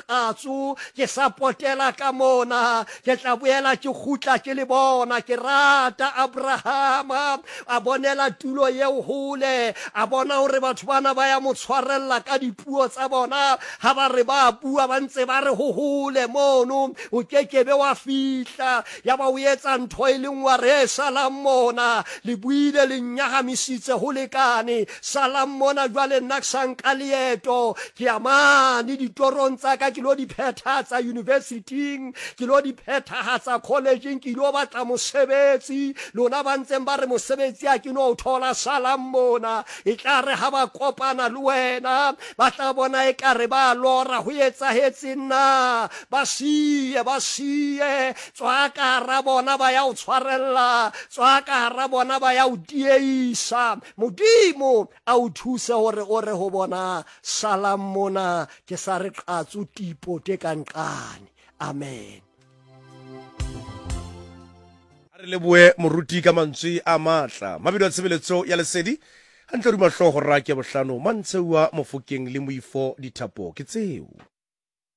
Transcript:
qatsu ke sapotela ka mona ke tla boela ke khutla ke le bona ke rata Abrahama a bonela tulo ye hole a bona hore batho bana ba ya mo tshwarella ka dipuo tsa bona ha ba re ba bua ba ntse ba re ho hole mono o kekebe wa fihla ya ba o etsa ntho e leng wa re salam mona le buile le nyagamisitse ho lekane salam mona jwale nna sanka leeto ke amane ditorong tsa ka ke lo di phethatsa university ke lo di phethatsa college ke lo batla mosebetsi lona ba ntseng ba re mosebetsi a ke no thola salam mona e tla re ha ba kopana le wena ba tla bona e ka re ba lora ho etsahetse nna ba siye tswa ka ra bona ba ya o tshwarella tswa ka ra bona ba ya o tieisa modimo a o thuse hore o re ho bona salam mona ke sa re qatsu tipo te kankane amen. Re leboe moruti ka mantswe a matla mabedi a tshebeletso ya lesedi hantle re mahlogo ra ke bohlano mantsewa mofokeng le moifo dithapo ke tseo